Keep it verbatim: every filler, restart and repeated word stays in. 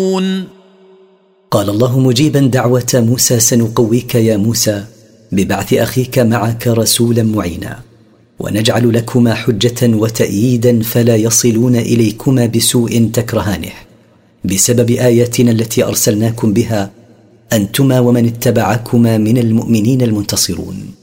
قال الله مجيبا دعوة موسى: سنقويك يا موسى ببعث أخيك معك رسولا معينا، ونجعل لكما حجة وتأييدا فلا يصلون إليكما بسوء تكرهانه، بسبب آياتنا التي أرسلناكم بها أنتما ومن اتبعكما من المؤمنين المنتصرون.